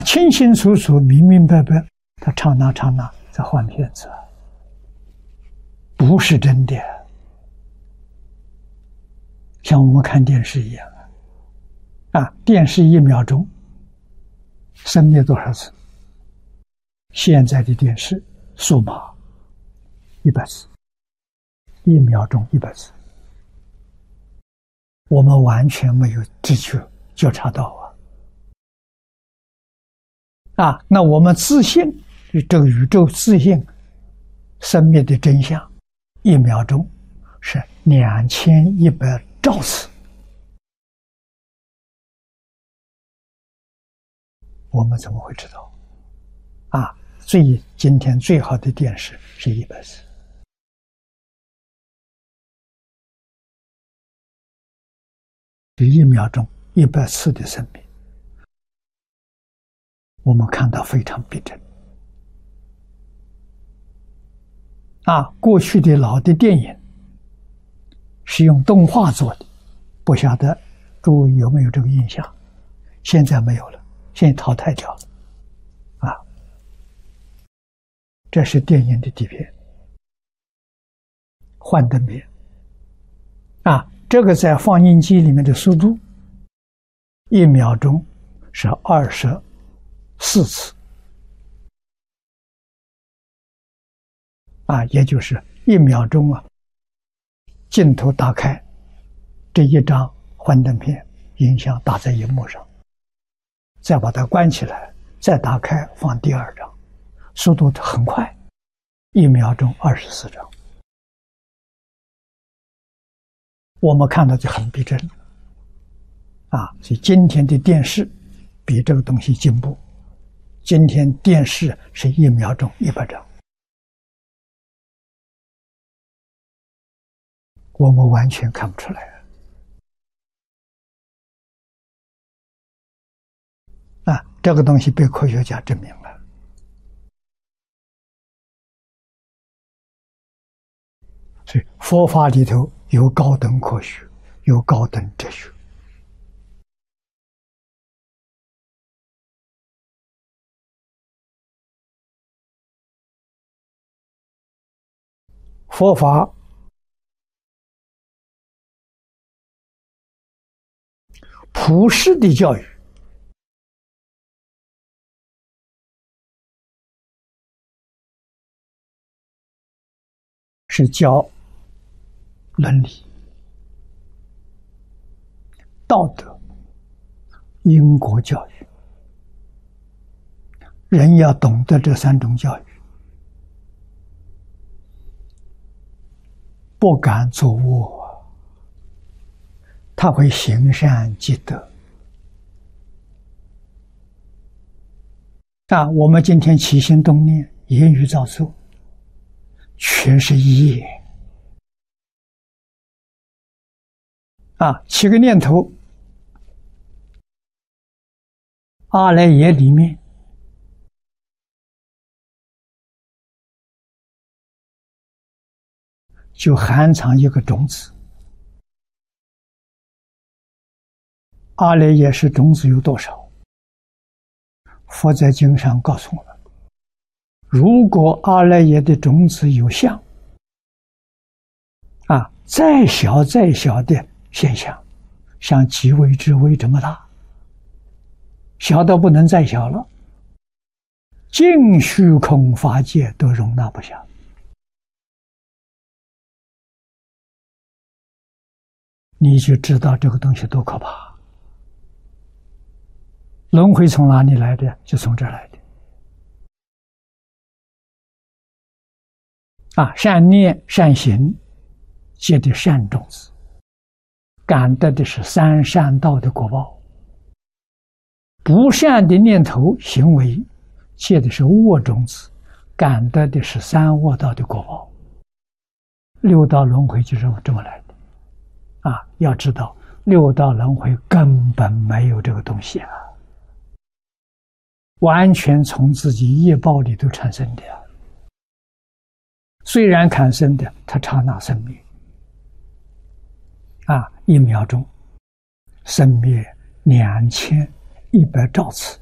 清清楚楚、明明白白，他刹那刹那在换片子，不是真的，像我们看电视一样电视1秒钟生灭多少次？现在的电视数码100次，1秒钟100次，我们完全没有知觉察到那我们自信这个宇宙自信生灭的真相，1秒钟是2100兆次，我们怎么会知道？今天最好的电视是100次，这1秒钟100次的生命，我们看到非常逼真。过去的老的电影是用动画做的，不晓得诸位有没有这个印象？现在没有了，现在淘汰掉了。这是电影的底片，幻灯片。这个在放映机里面的速度，1秒钟是24次。也就是1秒钟镜头打开，这一张幻灯片影像打在荧幕上，再把它关起来，再打开放第2张，速度很快，1秒钟24张，我们看到就很逼真所以今天的电视比这个东西进步，今天电视是1秒钟100张。我们完全看不出来这个东西被科学家证明了。所以佛法里头有高等科学，有高等哲学。佛法普世的教育是教伦理、道德、因果教育，人要懂得这3种教育，不敢作恶，他会行善积德。我们今天起心动念、言语造作，全是业起个念头，阿赖耶里面就含藏一个种子。阿赖耶识种子有多少？佛在经上告诉我们，如果阿赖耶的种子有相再小再小的现象，像极微之微这么大，小到不能再小了，尽虚空法界都容纳不下。你就知道这个东西多可怕。轮回从哪里来的？就从这儿来的。善念善行结的善种子，感得的是3善道的果报；不善的念头行为结的是恶种子，感得的是3恶道的果报。6道轮回就是这么来的。要知道6道轮回根本没有这个东西完全从自己业报里头产生的虽然产生的，它刹那生灭1秒钟生灭2100兆次，